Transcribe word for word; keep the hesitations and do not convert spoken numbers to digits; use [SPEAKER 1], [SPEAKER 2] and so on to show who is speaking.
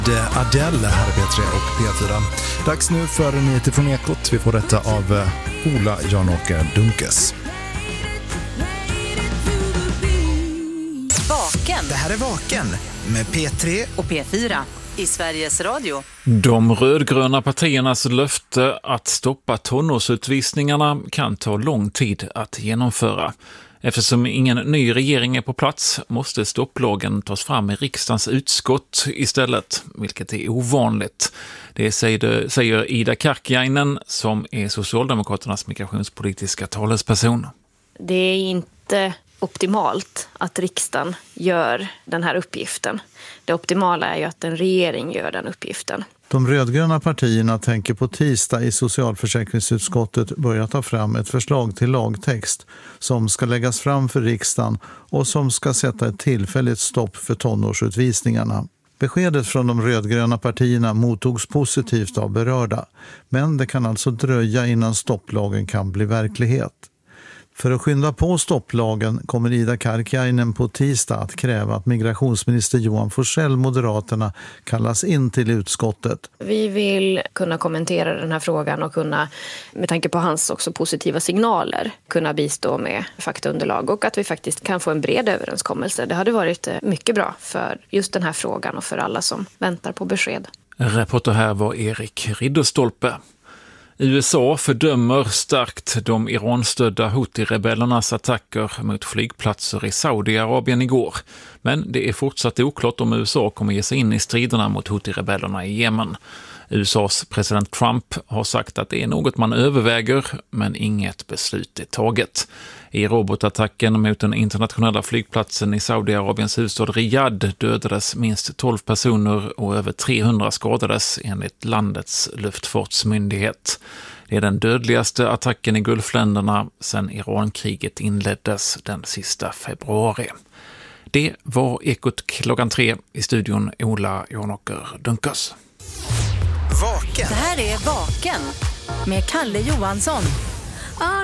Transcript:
[SPEAKER 1] Adele här är P tre och P fyra. Dags nu för nyheter från Ekot. Vi får detta av Ola Jan-Åke Dunkes.
[SPEAKER 2] Vaken.
[SPEAKER 3] Det här är Vaken med P tre
[SPEAKER 2] och P fyra i Sveriges Radio.
[SPEAKER 4] De rödgröna partiernas löfte att stoppa tonårsutvisningarna kan ta lång tid att genomföra. Eftersom ingen ny regering är på plats måste stopplagen tas fram i riksdagens utskott istället, vilket är ovanligt. Det säger Ida Karkiainen som är Socialdemokraternas migrationspolitiska talesperson.
[SPEAKER 5] Det är inte optimalt att riksdagen gör den här uppgiften. Det optimala är ju att en regering gör den uppgiften.
[SPEAKER 6] De rödgröna partierna tänker på tisdag i socialförsäkringsutskottet börja ta fram ett förslag till lagtext som ska läggas fram för riksdagen och som ska sätta ett tillfälligt stopp för tonårsutvisningarna. Beskedet från de rödgröna partierna mottogs positivt av berörda, men det kan alltså dröja innan stopplagen kan bli verklighet. För att skynda på stopplagen kommer Ida Karkiainen på tisdag att kräva att migrationsminister Johan Forssell, Moderaterna, kallas in till utskottet.
[SPEAKER 5] Vi vill kunna kommentera den här frågan och kunna, med tanke på hans också positiva signaler, kunna bistå med faktaunderlag och att vi faktiskt kan få en bred överenskommelse. Det hade varit mycket bra för just den här frågan och för alla som väntar på besked.
[SPEAKER 4] Reporter här var Erik Ridderstolpe. U S A fördömer starkt de Iran-stödda Houthi-rebellernas attacker mot flygplatser i Saudiarabien igår. Men det är fortsatt oklart om U S A kommer ge sig in i striderna mot Houthi-rebellerna i Jemen. U S A:s president Trump har sagt att det är något man överväger, men inget beslut är taget. I robotattacken mot den internationella flygplatsen i Saudiarabiens huvudstad Riyadh dödades minst tolv personer och över trehundra skadades enligt landets luftfartsmyndighet. Det är den dödligaste attacken i Gulfländerna sedan Irankriget inleddes den sista februari. Det var Ekot klockan tre, i studion Ola Jan-Åke Dunkes.
[SPEAKER 3] Vaken.
[SPEAKER 2] Det här är Vaken med Kalle Johansson.